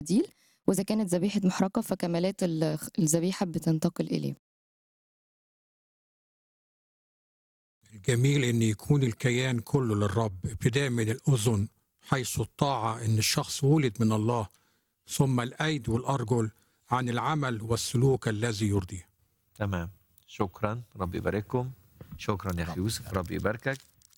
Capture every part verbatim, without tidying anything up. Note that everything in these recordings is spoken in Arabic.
بديل، وإذا كانت ذبيحة محرقة فكمالات ال الذبيحة بتنتقل إليه. الجميل إن يكون الكيان كله للرب، ابتداء من الأذن حيث الطاعة إن الشخص ولد من الله، ثم الأيد والأرجل عن العمل والسلوك الذي يرضيه. تمام، شكرا، رب يبارككم. شكرا يا أخي يوسف، رب يباركك.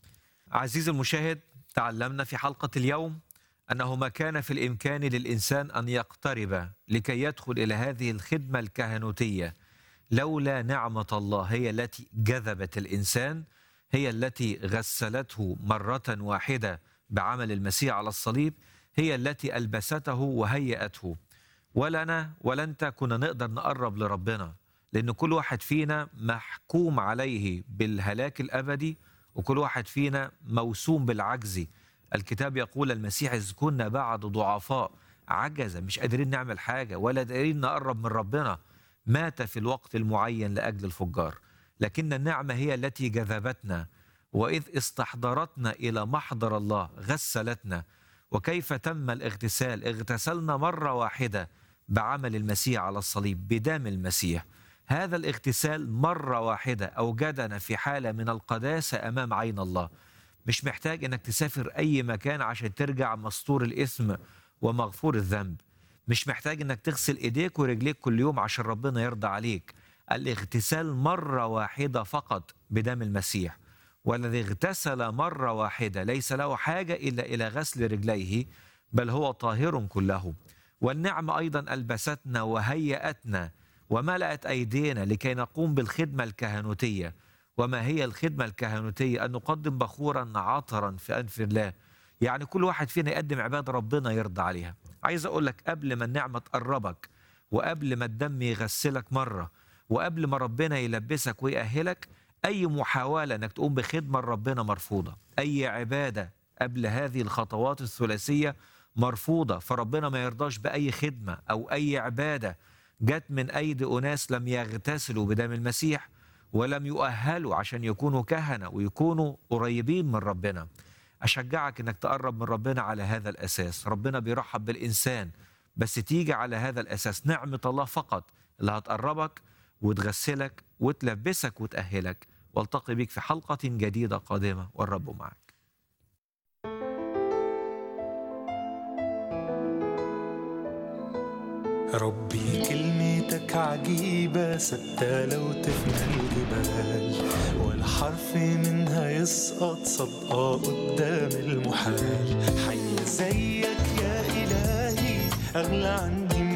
عزيزي المشاهد، تعلمنا في حلقة اليوم أنه ما كان في الإمكان للإنسان أن يقترب لكي يدخل إلى هذه الخدمة الكهنوتية لولا نعمة الله هي التي جذبت الإنسان، هي التي غسلته مرة واحدة بعمل المسيح على الصليب، هي التي ألبسته وهيأته. ولنا ولا أنت كنا نقدر نقرب لربنا، لأن كل واحد فينا محكوم عليه بالهلاك الأبدي، وكل واحد فينا موسوم بالعجز. الكتاب يقول المسيح إذ كنا بعد ضعفاء عجزة، مش قادرين نعمل حاجة ولا قادرين نقرب من ربنا، مات في الوقت المعين لأجل الفجار. لكن النعمة هي التي جذبتنا، وإذ استحضرتنا إلى محضر الله غسلتنا. وكيف تم الاغتسال؟ اغتسلنا مرة واحدة بعمل المسيح على الصليب، بدم المسيح. هذا الاغتسال مرة واحدة أوجدنا في حالة من القداسة أمام عين الله. مش محتاج أنك تسافر أي مكان عشان ترجع مستور الإثم ومغفور الذنب. مش محتاج أنك تغسل إيديك ورجليك كل يوم عشان ربنا يرضى عليك. الاغتسال مرة واحدة فقط بدم المسيح. والذي اغتسل مرة واحدة ليس له حاجة إلا إلى غسل رجليه، بل هو طاهر كله. والنعمة أيضا ألبستنا وهيأتنا وملأت أيدينا لكي نقوم بالخدمة الكهنوتية. وما هي الخدمة الكهنوتية؟ أن نقدم بخورا عطرا في أنف الله. يعني كل واحد فينا يقدم عبادة ربنا يرضى عليها. عايز أقول لك، قبل ما النعمة تقربك، وقبل ما الدم يغسلك مرة، وقبل ما ربنا يلبسك ويأهلك، أي محاولة أنك تقوم بخدمة ربنا مرفوضة. أي عبادة قبل هذه الخطوات الثلاثية مرفوضة. فربنا ما يرضاش بأي خدمة أو أي عبادة جت من أيدي أناس لم يغتسلوا بدم المسيح ولم يؤهلوا عشان يكونوا كهنة ويكونوا قريبين من ربنا. أشجعك أنك تقرب من ربنا على هذا الأساس. ربنا بيرحب بالإنسان، بس تيجي على هذا الأساس. نعمة الله فقط اللي هتقربك وتغسلك وتلبسك وتأهلك. والتقي بك في حلقة جديدة قادمة، والرب معك. ربي كلمتك عجيبة ثابتة لو تفنى الجبال، ولا حرف منها يسقط صدقة قدام المحال. حي زيك يا إلهي أغلى عندي